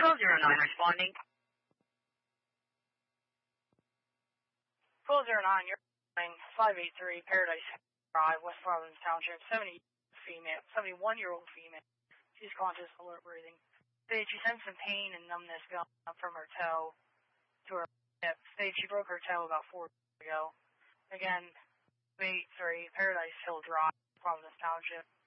1209 responding. 1209, you're calling 583 Paradise Drive, West Providence Township, 71-year-old female. She's conscious, alert, breathing. Stage, she sensed some pain and numbness going up from her toe to her hip. Stage, she broke her toe about 4 years ago. Again, 583 Paradise Hill Drive, Providence Township.